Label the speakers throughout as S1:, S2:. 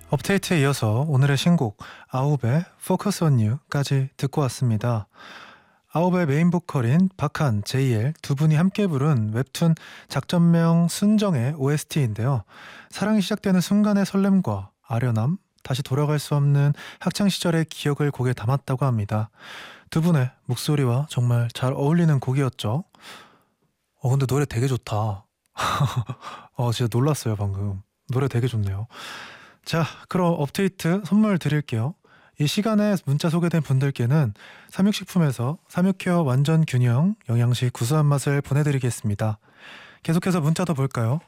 S1: 업데이트에 이어서 오늘의 신곡 아홉의 Focus on You까지 듣고 왔습니다. 아홉의 메인 보컬인 박한, JL 두 분이 함께 부른 웹툰 작전명 순정의 OST인데요. 사랑이 시작되는 순간의 설렘과 아련함, 다시 돌아갈 수 없는 학창시절의 기억을 곡에 담았다고 합니다. 두 분의 목소리와 정말 잘 어울리는 곡이었죠. 근데 노래 되게 좋다. 진짜 놀랐어요 방금. 노래 되게 좋네요. 자, 그럼 업데이트 선물 드릴게요. 이 시간에 문자 소개된 분들께는 삼육식품에서 삼육케어 완전 균형 영양식 구수한 맛을 보내드리겠습니다. 계속해서 문자 더 볼까요?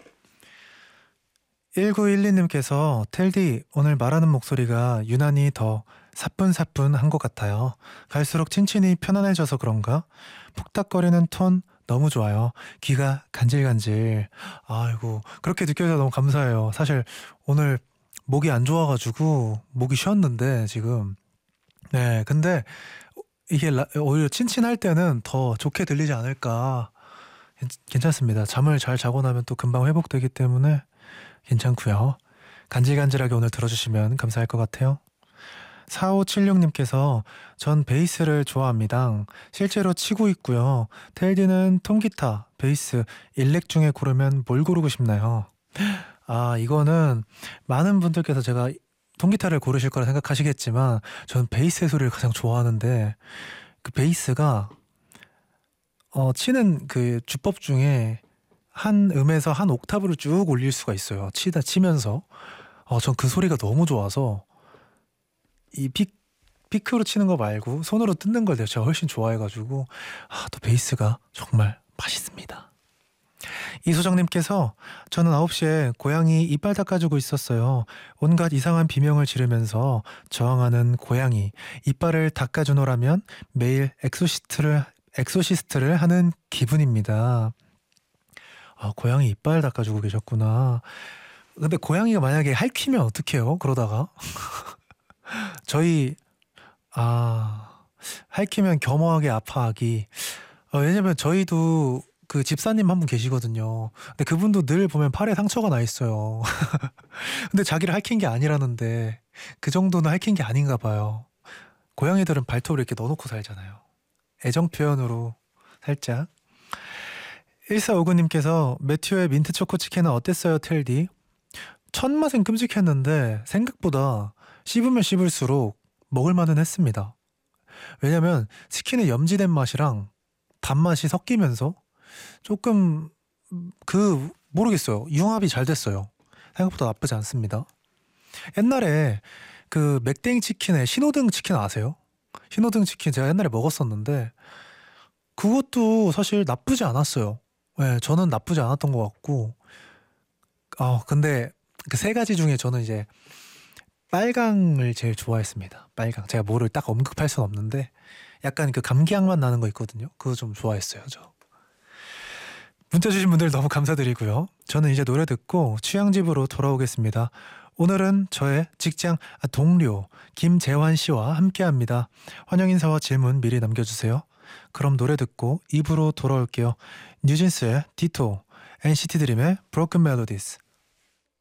S1: 1912님께서 텔디 오늘 말하는 목소리가 유난히 더 사뿐사뿐한 것 같아요. 갈수록 친친이 편안해져서 그런가? 푹닥거리는 톤 너무 좋아요. 귀가 간질간질. 아이고 그렇게 느껴져서 너무 감사해요. 사실 오늘 목이 안 좋아가지고 목이 쉬었는데 지금 네 근데 이게 오히려 친친할 때는 더 좋게 들리지 않을까. 괜찮습니다. 잠을 잘 자고 나면 또 금방 회복되기 때문에 괜찮고요. 간질간질하게 오늘 들어주시면 감사할 것 같아요. 4576님께서 전 베이스를 좋아합니다. 실제로 치고 있고요. 텔디는 통기타, 베이스, 일렉 중에 고르면 뭘 고르고 싶나요? 이거는 많은 분들께서 제가 통기타를 고르실 거라 생각하시겠지만 저는 베이스의 소리를 가장 좋아하는데 그 베이스가 치는 그 주법 중에 한 음에서 한 옥타브를 쭉 올릴 수가 있어요. 치면서 전 그 소리가 너무 좋아서 이 피크로 치는 거 말고 손으로 뜯는 걸 제가 훨씬 좋아해가지고 또 베이스가 정말 맛있습니다. 이소정님께서 저는 9시에 고양이 이빨 닦아주고 있었어요. 온갖 이상한 비명을 지르면서 저항하는 고양이 이빨을 닦아주노라면 매일 엑소시스트를 하는 기분입니다. 고양이 이빨 닦아주고 계셨구나. 근데 고양이가 만약에 핥히면 어떡해요? 그러다가 저희 핥히면 겸허하게 아파하기. 왜냐면 저희도 그 집사님 한 분 계시거든요. 근데 그분도 늘 보면 팔에 상처가 나 있어요. 근데 자기를 핥힌 게 아니라는데 그 정도는 핥힌 게 아닌가 봐요. 고양이들은 발톱을 이렇게 넣어놓고 살잖아요. 애정 표현으로 살짝. 1459님께서 매튜의 민트 초코 치킨은 어땠어요 텔디? 첫 맛은 끔찍했는데 생각보다 씹으면 씹을수록 먹을만은 했습니다. 왜냐면 치킨의 염지된 맛이랑 단맛이 섞이면서 조금 모르겠어요. 융합이 잘 됐어요. 생각보다 나쁘지 않습니다. 옛날에 그 맥땡 치킨에 신호등 치킨 아세요? 신호등 치킨 제가 옛날에 먹었었는데 그것도 사실 나쁘지 않았어요. 네, 저는 나쁘지 않았던 것 같고 근데 그 세 가지 중에 저는 이제 빨강을 제일 좋아했습니다. 빨강. 제가 뭐를 딱 언급할 수는 없는데 약간 그 감기향 맛 나는 거 있거든요. 그거 좀 좋아했어요, 저. 문자 주신 분들 너무 감사드리고요. 저는 이제 노래 듣고 취향집으로 돌아오겠습니다. 오늘은 저의 직장 동료 김재환 씨와 함께합니다. 환영 인사와 질문 미리 남겨주세요. 그럼 노래 듣고 입으로 돌아올게요. 뉴진스의 디토, NCT 드림의 Broken Melodies.